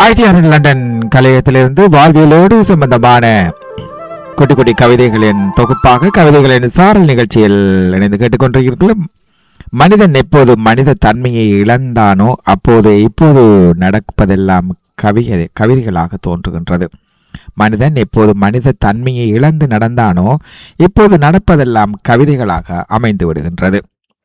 ITR London கலையத்திலிருந்து வாழ்வியலோடு சம்பந்தமான குட்டி குட்டி கவிதைகளின் தொகுப்பாக கவிதைகளின் சாரல் நிகழ்ச்சியில் இணைந்து கேட்டுக்கொண்டிருக்கிறீர்கள். மனிதன் எப்போது மனித தன்மையை இழந்தானோ அப்போது இப்போது நடப்பதெல்லாம் கவிதைகளாக தோன்றுகின்றது. மனிதன் எப்போது மனித தன்மையை இழந்து நடந்தானோ இப்போது நடப்பதெல்லாம் கவிதைகளாக அமைந்து விடுகின்றது.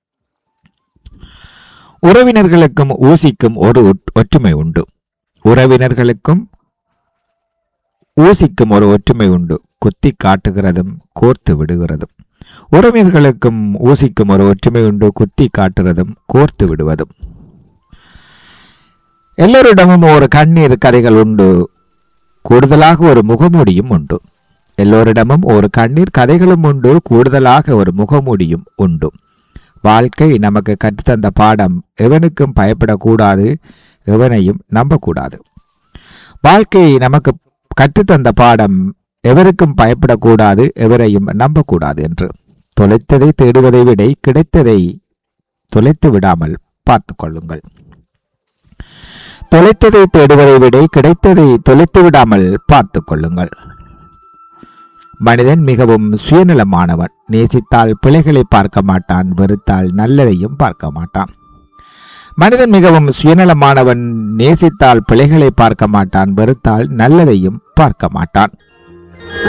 உறவினர்களுக்கும் ஊசிக்கும் ஒரு ஒற்றுமை உண்டு. உறவினர்களுக்கும் ஊசிக்கும் ஒரு ஒற்றுமை உண்டு. குத்தி காட்டுகிறதும் கோர்த்து விடுகிறதும். உறவினர்களுக்கும் ஊசிக்கும் ஒரு ஒற்றுமை உண்டு. குத்தி காட்டுறதும் கோர்த்து விடுவதும். எல்லோரிடமும் ஒரு கண்ணீர் கதைகள் உண்டு. கூடுதலாக ஒரு முகமூடியும் உண்டு. எல்லோரிடமும் ஒரு கண்ணீர் கதைகளும் உண்டு. கூடுதலாக ஒரு முகமூடியும் உண்டு. வாழ்க்கை நமக்கு கற்றுத்தந்த பாடம் எவனுக்கும் பயப்படக்கூடாது, எவனையும் நம்பக்கூடாது. வாழ்க்கை நமக்கு கற்றுத்தந்த பாடம் எவருக்கும் பயப்படக்கூடாது, எவரையும் நம்பக்கூடாது என்று. தொலைத்ததை தேடுவதை விட கிடைத்ததை தொலைத்து விடாமல் பார்த்துக் கொள்ளுங்கள். தொலைத்ததை தேடுவதை விட கிடைத்ததை தொலைத்து விடாமல் பார்த்துக் கொள்ளுங்கள். மனிதன் மிகவும் சுயநலமானவன். நேசித்தால் பிழைகளை பார்க்க மாட்டான், வெறுத்தால் நல்லதையும் பார்க்க மாட்டான். மனிதன் மிகவும் சுயநலமானவன். நேசித்தால் பிழைகளை பார்க்க மாட்டான், வெறுத்தால் நல்லதையும் பார்க்க மாட்டான்.